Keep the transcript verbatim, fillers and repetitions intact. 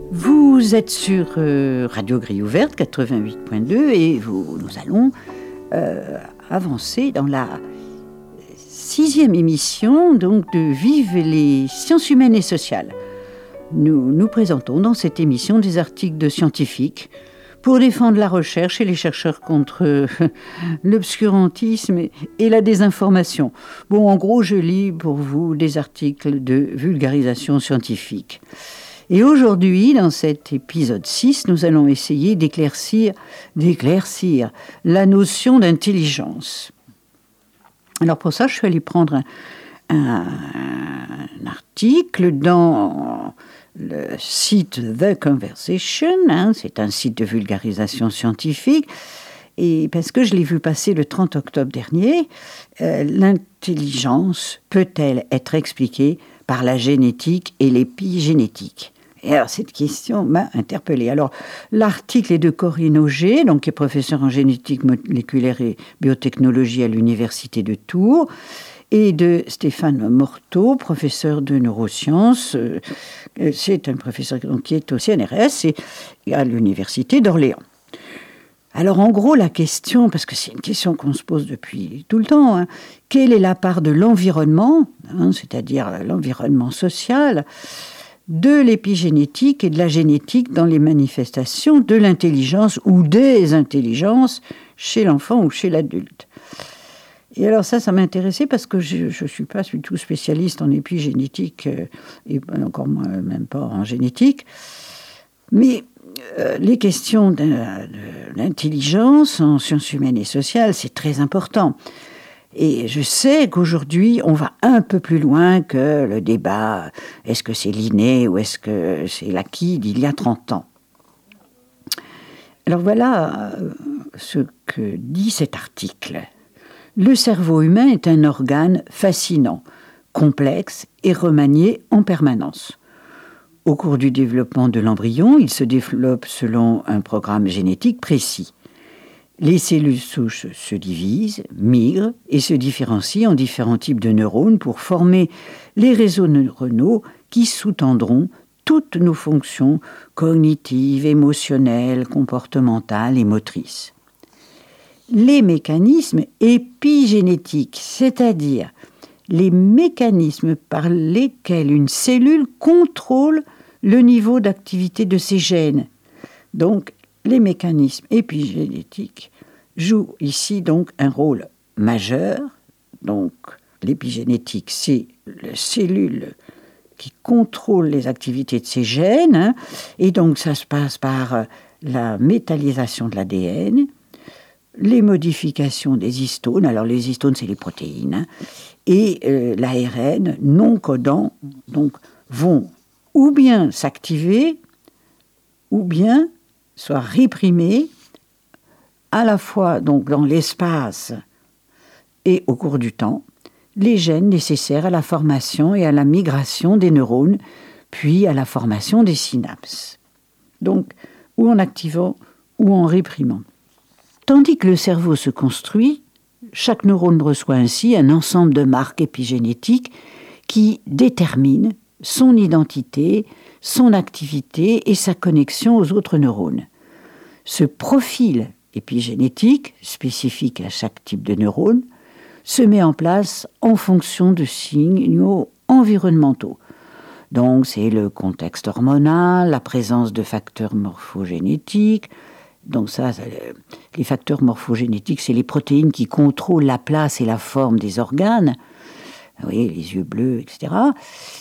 Vous êtes sur euh, Radio Grille Ouverte quatre-vingt-huit point deux et vous, nous allons euh, avancer dans la sixième émission donc, de Vive les sciences humaines et sociales. Nous nous présentons dans cette émission des articles de scientifiques pour défendre la recherche et les chercheurs contre euh, l'obscurantisme et, et la désinformation. Bon, en gros, je lis pour vous des articles de vulgarisation scientifique. Et aujourd'hui, dans cet épisode six, nous allons essayer d'éclaircir, d'éclaircir la notion d'intelligence. Alors pour ça, je suis allée prendre un, un, un article dans le site The Conversation, hein, c'est un site de vulgarisation scientifique, et parce que je l'ai vu passer le trente octobre dernier, euh, l'intelligence peut-elle être expliquée par la génétique et l'épigénétique ? Et alors, cette question m'a interpellée. Alors, l'article est de Corinne Auger, donc, qui est professeure en génétique moléculaire et biotechnologie à l'Université de Tours, et de Stéphane Morteau, professeur de neurosciences. C'est un professeur donc, qui est au C N R S et à l'Université d'Orléans. Alors, en gros, la question, parce que c'est une question qu'on se pose depuis tout le temps, hein, quelle est la part de l'environnement, hein, c'est-à-dire l'environnement social, de l'épigénétique et de la génétique dans les manifestations de l'intelligence ou des intelligences chez l'enfant ou chez l'adulte. Et alors ça, ça m'a intéressé parce que je ne suis pas du tout spécialiste en épigénétique euh, et encore moins, même pas en génétique. Mais euh, les questions de, de l'intelligence en sciences humaines et sociales, c'est très important. Et je sais qu'aujourd'hui, on va un peu plus loin que le débat, est-ce que c'est l'inné ou est-ce que c'est l'acquis d'il y a trente ans. Alors voilà ce que dit cet article. Le cerveau humain est un organe fascinant, complexe et remanié en permanence. Au cours du développement de l'embryon, il se développe selon un programme génétique précis. Les cellules souches se divisent, migrent et se différencient en différents types de neurones pour former les réseaux neuronaux qui sous-tendront toutes nos fonctions cognitives, émotionnelles, comportementales et motrices. Les mécanismes épigénétiques, c'est-à-dire les mécanismes par lesquels une cellule contrôle le niveau d'activité de ses gènes. Donc, les mécanismes épigénétiques jouent ici donc un rôle majeur. Donc, l'épigénétique, c'est la cellule qui contrôle les activités de ces gènes, hein, et donc ça se passe par la métallisation de l'A D N, les modifications des histones. Alors, les histones, c'est les protéines, hein, et euh, l'A R N non codant, donc vont ou bien s'activer, ou bien soit réprimé à la fois donc dans l'espace et au cours du temps, les gènes nécessaires à la formation et à la migration des neurones, puis à la formation des synapses. Donc, ou en activant ou en réprimant. Tandis que le cerveau se construit, chaque neurone reçoit ainsi un ensemble de marques épigénétiques qui déterminent son identité, son activité et sa connexion aux autres neurones. Ce profil épigénétique, spécifique à chaque type de neurone, se met en place en fonction de signaux environnementaux. Donc, c'est le contexte hormonal, la présence de facteurs morphogénétiques. Donc ça, les facteurs morphogénétiques, c'est les protéines qui contrôlent la place et la forme des organes. Oui, les yeux bleus, et cetera.